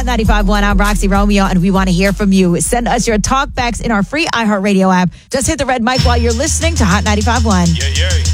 Hot 95.1. I'm Roxy Romeo, and we want to hear from you. Send us your talkbacks in our free iHeartRadio app. Just hit the red mic while you're listening to Hot 95.1. Yeah, yeah.